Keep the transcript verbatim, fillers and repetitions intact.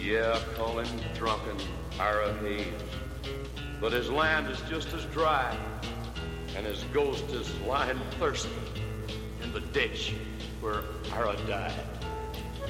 Yeah, call him drunken Ira Hayes. But his land is just as dry, and his ghost is lying thirsty in the ditch where Ira died.